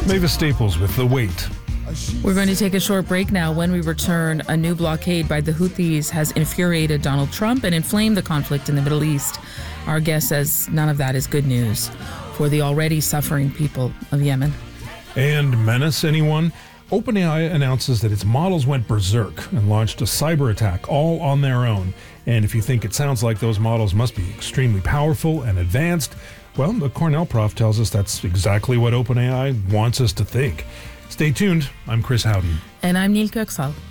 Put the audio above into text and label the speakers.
Speaker 1: Mavis Staples with The Wait.
Speaker 2: We're going to take a short break now. When we return, a new blockade by the Houthis has infuriated Donald Trump and inflamed the conflict in the Middle East. Our guest says none of that is good news for the already suffering people of Yemen.
Speaker 1: And menace anyone? OpenAI announces that its models went berserk and launched a cyber attack all on their own. And if you think it sounds like those models must be extremely powerful and advanced, well, the Cornell prof tells us that's exactly what OpenAI wants us to think. Stay tuned. I'm Chris Howden.
Speaker 2: And I'm Neil Kirksall.